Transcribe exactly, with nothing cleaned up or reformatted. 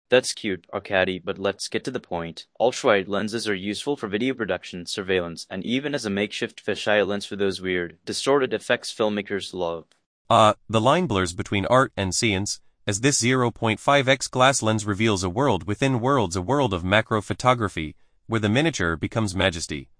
That's cute, Arkady, but let's get to the point. Ultrawide lenses are useful for video production, surveillance, and even as a makeshift fisheye lens for those weird, distorted effects filmmakers love. Ah, uh, the line blurs between art and science, as this zero point five x glass lens reveals a world within worlds, a world of macro photography, where the miniature becomes majesty.